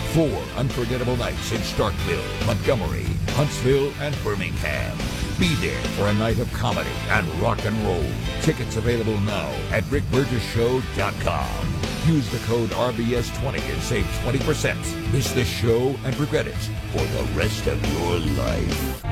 4 unforgettable nights in Starkville, Montgomery, Huntsville, and Birmingham. Be there for a night of comedy and rock and roll. Tickets available now at rickburgesshow.com. Use the code RBS20 and save 20%. Miss this show and regret it for the rest of your life.